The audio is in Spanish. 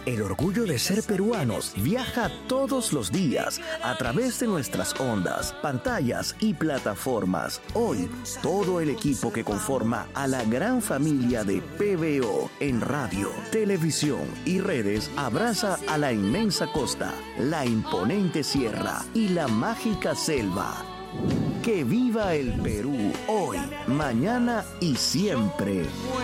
El orgullo de ser peruanos viaja todos los días a través de nuestras ondas, pantallas y plataformas. Hoy, todo el equipo que conforma a la gran familia de PBO en radio, televisión y redes abraza a la inmensa costa, la imponente sierra y la mágica selva. ¡Que viva el Perú! Hoy, mañana y siempre.